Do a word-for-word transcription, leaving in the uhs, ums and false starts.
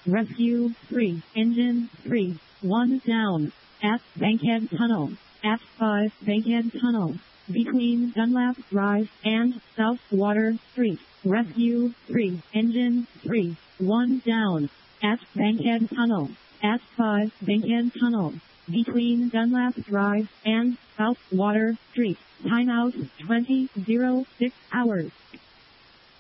Rescue three, Engine three, one down. At Bankhead Tunnel. At five Bankhead Tunnel. Between Dunlap Drive and South Water Street. Rescue three, Engine three, one down. At Bankhead Tunnel. At five Bankhead Tunnel. Between Dunlap Drive and South Water Street. Timeout twenty oh six hours.